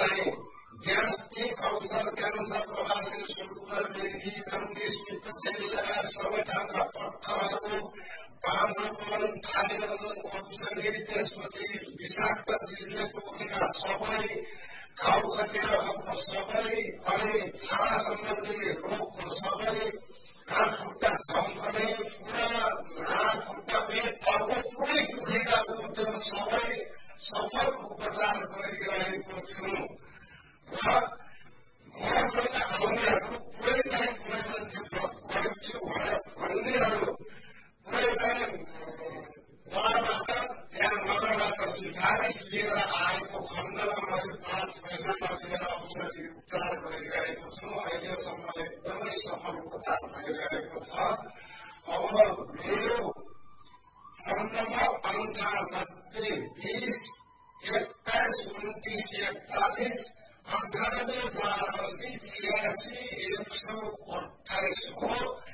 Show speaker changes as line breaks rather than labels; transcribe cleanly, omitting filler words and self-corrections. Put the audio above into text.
चाहिँ ज्ञास्थिक अवसर क्यान्सर प्रवासी सुकुमार मेघी जगदीश मित्र चेली लगायत सबै ठाउँका पत्थरहरू पाँचपन थालेर औषधि त्यसपछि विषाक्त चिजले टोकेका सबै घाउ खटिराको सबै अनि छाला सम्बन्धी रोगको सबै हात खुट्टा झम्कने पुरा हात खुट्टा पेट टाउको पुरै दुखेकाको त्यो सबै सफल उपचार गरिरहेको छु र मसँग आउनेहरू पुरै चाहिँ कुनै मान्छे गर्छु भन्नेहरू पुरै चाहिँ उहाँबाट त्यहाँ नगरबाट सिफारिस लिएर आएको खण्डमा मैले 5 पैसा नदिएर औषधि उपचार गरिरहेको छु। अहिलेसम्म एकदमै सफल उपचार भइरहेको छ। अब मेरो फोन नम्बर 98 20 21 29 41 98 12 86 128 हो।